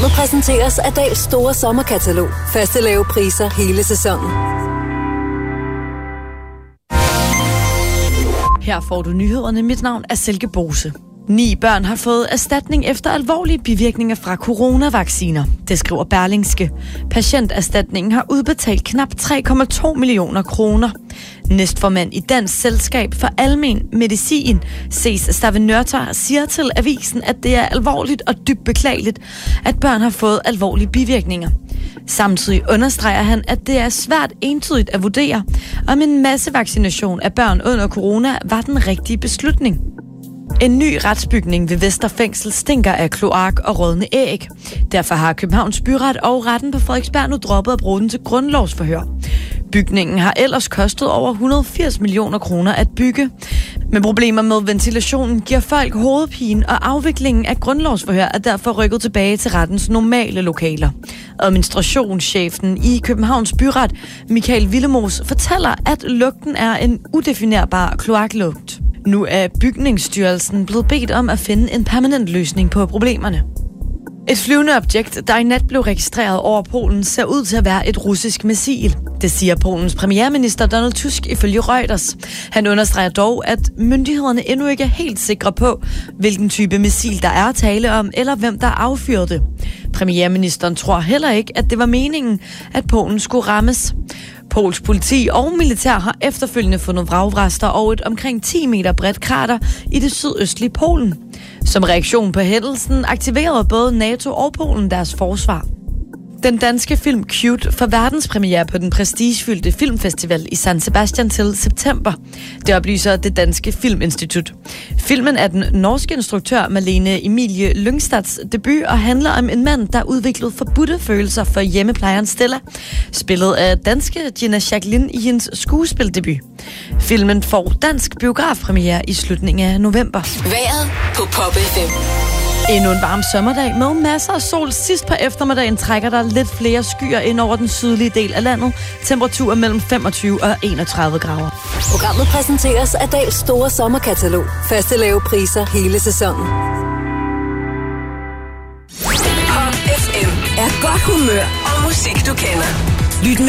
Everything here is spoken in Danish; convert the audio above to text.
Nu præsenteres Adals store sommerkatalog. Faste lave priser hele sæsonen. Her får du nyhederne. Mit navn er Silke Bose. 9 børn har fået erstatning efter alvorlige bivirkninger fra coronavacciner. Det skriver Berlingske. Patienterstatningen har udbetalt knap 3,2 millioner kroner. Næstformand i Dansk Selskab for Almen Medicin, Cees Stave-Nørter, siger til avisen, at det er alvorligt og dybt beklageligt, at børn har fået alvorlige bivirkninger. Samtidig understreger han, at det er svært entydigt at vurdere, om en massevaccination af børn under corona var den rigtige beslutning. En ny retsbygning ved Vesterfængsel stinker af kloak og rådne æg. Derfor har Københavns Byret og retten på Frederiksberg nu droppet at bruge den til grundlovsforhør. Bygningen har ellers kostet over 180 millioner kroner at bygge. Men problemer med ventilationen giver folk hovedpine, og afviklingen af grundlovsforhør er derfor rykket tilbage til rettens normale lokaler. Administrationschefen i Københavns Byret, Michael Willemoes, fortæller, at lugten er en udefinerbar kloaklugt. Nu er Bygningsstyrelsen blevet bedt om at finde en permanent løsning på problemerne. Et flyvende objekt, der i nat blev registreret over Polen, ser ud til at være et russisk missil. Det siger Polens premierminister Donald Tusk ifølge Reuters. Han understreger dog, at myndighederne endnu ikke er helt sikre på, hvilken type missil der er tale om, eller hvem der affyrede det. Premierministeren tror heller ikke, at det var meningen, at Polen skulle rammes. Pols politi og militær har efterfølgende fundet vragrester og et omkring 10 meter bredt krater i det sydøstlige Polen. Som reaktion på hændelsen aktiverede både NATO og Polen deres forsvar. Den danske film Cute får verdenspremiere på den prestigefyldte filmfestival i San Sebastian til september. Det oplyser det danske filminstitut. Filmen er den norske instruktør Malene Emilie Lyngstads debut og handler om en mand, der udviklede forbudte følelser for hjemmeplejeren Stella, spillet af danske Gina Jacqueline i hendes skuespildebut. Filmen får dansk biografpremiere i slutningen af november. Vejret på Pop FM. Endnu en varm sommerdag med masser af sol. Sidst på eftermiddagen trækker der lidt flere skyer ind over den sydlige del af landet. Temperaturer mellem 25 og 31 grader. Programmet præsenteres af Adals store sommerkatalog. Faste lave priser hele sæsonen. Pop FM er godt humør og musik, du kender. Lyt med